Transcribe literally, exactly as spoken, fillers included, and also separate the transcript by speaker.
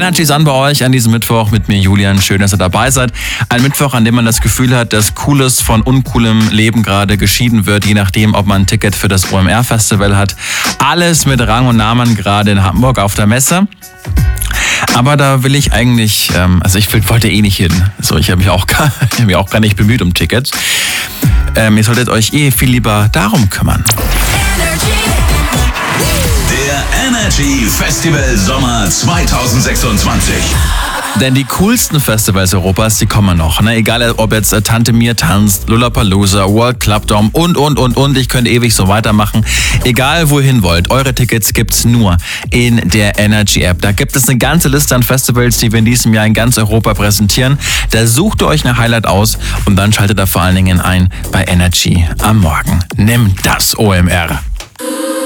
Speaker 1: Energy ist an bei euch an diesem Mittwoch mit mir, Julian. Schön, dass ihr dabei seid. Ein Mittwoch, an dem man das Gefühl hat, dass Cooles von uncoolem Leben gerade geschieden wird, je nachdem, ob man ein Ticket für das O M R-Festival hat. Alles mit Rang und Namen gerade in Hamburg auf der Messe. Aber da will ich eigentlich, ähm, also ich wollte eh nicht hin. So, ich habe mich auch gar, ich hab mich auch gar nicht bemüht um Tickets. Ähm, ihr solltet euch eh viel lieber darum kümmern.
Speaker 2: Der Energy Festival Sommer zwanzig sechsundzwanzig.
Speaker 1: Denn die coolsten Festivals Europas, die kommen noch. Ne? Egal, ob jetzt äh, Tante Mir tanzt, Lollapalooza, World Club Dome und, und, und, und. Ich könnte ewig so weitermachen. Egal, wohin wollt, eure Tickets gibt's nur in der Energy App. Da gibt es eine ganze Liste an Festivals, die wir in diesem Jahr in ganz Europa präsentieren. Da sucht ihr euch eine Highlight aus und dann schaltet ihr vor allen Dingen ein bei Energy am Morgen. Nimm das O M R.